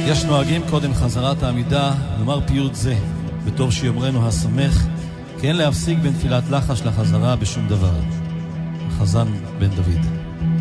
יש נוהגים קודם חזרת העמידה לומר פיוט זה, בטוב שיאמרנו השמח, כי אין להפסיק בין תפילת לחש לחזרה בשום דבר. החזן בן דוד.